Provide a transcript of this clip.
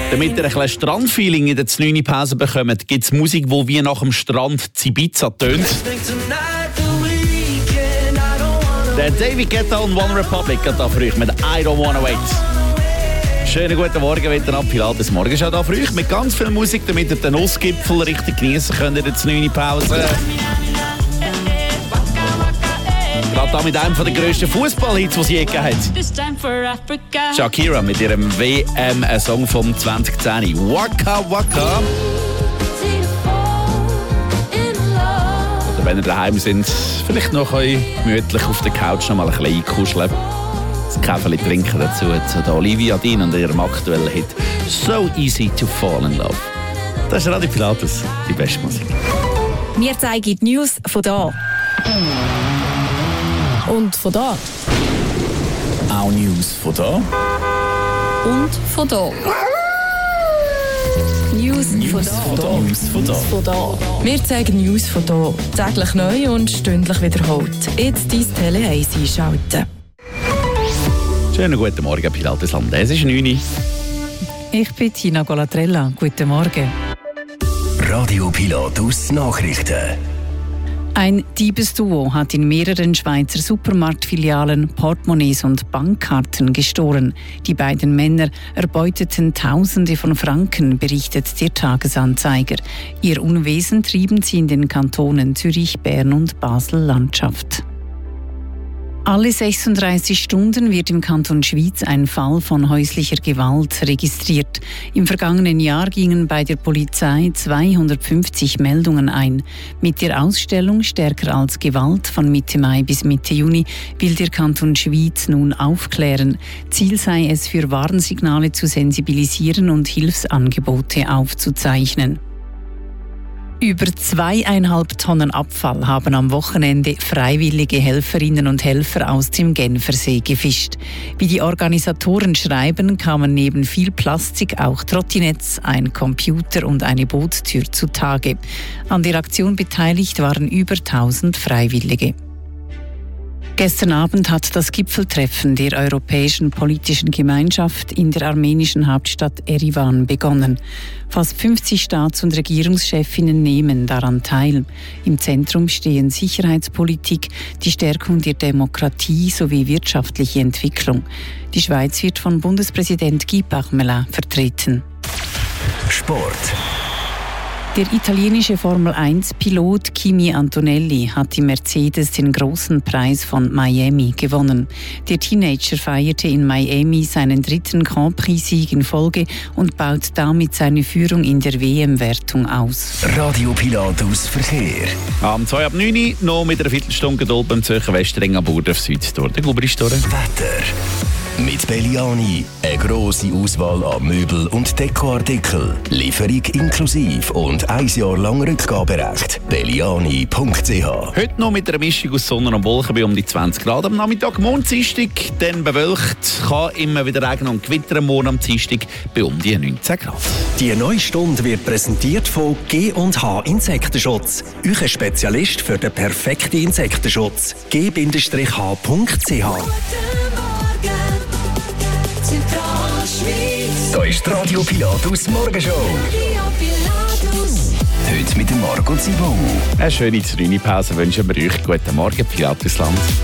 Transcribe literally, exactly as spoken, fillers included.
Damit ihr ein bisschen Strandfeeling in der neunten Pause bekommt, gibt es Musik, die wie nach dem Strand in Ibiza tönt. Der David Guetta und One Republic geht da für euch mit I Don't Wanna Wait. Schönen guten Morgen, wieder ab Pilates. Morgen ist auch da für euch mit ganz viel Musik, damit ihr den Nussgipfel richtig genießen könnt in der neunten Pause. Gerade da mit einem der grössten Fußballhits, die es je gegeben hat. Shakira mit ihrem W M-Song vom zwanzig zehn. Waka Waka. Oder wenn ihr daheim sind, vielleicht noch ein gemütlich auf der Couch noch mal ein bisschen einkuscheln. Ein Kaffee trinken dazu zu der Olivia Dean und ihrem aktuellen Hit «So Easy to Fall in Love». Das ist Radio Pilates, die beste Musik. Wir zeigen die News von da. Und von da. Auch News von da. Und von da. News, News von, da. von da. News von da. Von da. Wir zeigen News von da. Täglich neu und stündlich wiederholt. Jetzt dein Tele eins einschalten. Schönen guten Morgen, Pilatesland. Es ist neun Uhr. Ich bin Tina Golatrella. Guten Morgen. Radio Pilatus Nachrichten. Ein Diebesduo hat in mehreren Schweizer Supermarktfilialen Portemonnaies und Bankkarten gestohlen. Die beiden Männer erbeuteten Tausende von Franken, berichtet der Tagesanzeiger. Ihr Unwesen trieben sie in den Kantonen Zürich, Bern und Basel-Landschaft. Alle sechsunddreißig Stunden wird im Kanton Schwyz ein Fall von häuslicher Gewalt registriert. Im vergangenen Jahr gingen bei der Polizei zweihundertfünfzig Meldungen ein. Mit der Ausstellung «Stärker als Gewalt» von Mitte Mai bis Mitte Juni will der Kanton Schwyz nun aufklären. Ziel sei es, für Warnsignale zu sensibilisieren und Hilfsangebote aufzuzeichnen. Über zweieinhalb Tonnen Abfall haben am Wochenende freiwillige Helferinnen und Helfer aus dem Genfersee gefischt. Wie die Organisatoren schreiben, kamen neben viel Plastik auch Trottinetts, ein Computer und eine Bootstür zutage. An der Aktion beteiligt waren über tausend Freiwillige. Gestern Abend hat das Gipfeltreffen der Europäischen Politischen Gemeinschaft in der armenischen Hauptstadt Erivan begonnen. Fast fünfzig Staats- und Regierungschefinnen nehmen daran teil. Im Zentrum stehen Sicherheitspolitik, die Stärkung der Demokratie sowie wirtschaftliche Entwicklung. Die Schweiz wird von Bundespräsident Guy Parmelin vertreten. Sport. Der italienische Formel eins Pilot Kimi Antonelli hat im Mercedes den großen Preis von Miami gewonnen. Der Teenager feierte in Miami seinen dritten Grand Prix-Sieg in Folge und baut damit seine Führung in der W M-Wertung aus. Radio Pilatus Verkehr. Am zwei ab neun Uhr noch mit einer Viertelstunde Geduld beim Zürcher Westring am Burg auf Süd. Der Guber ist durch. Wetter. Mit Belliani eine grosse Auswahl an Möbel- und Dekoartikeln. Lieferung inklusive und ein Jahr lang Rückgaberecht. belliani punkt c h. Heute noch mit einer Mischung aus Sonne und Wolken bei um die zwanzig Grad am Nachmittag. Morgen Dienstag, dann bewölkt, kann immer wieder regnen und gewittern. Morgen am Dienstag bei um die neunzehn Grad. Die neue Stunde wird präsentiert von G und H Insektenschutz. Euer Spezialist für den perfekten Insektenschutz. g H punkt c h. Da ist die Radio Pilatus Morgenshow. Heute mit dem Marco Zibon. Eine schöne neunte Pause wünschen wir euch. Guten Morgen, Pilatusland.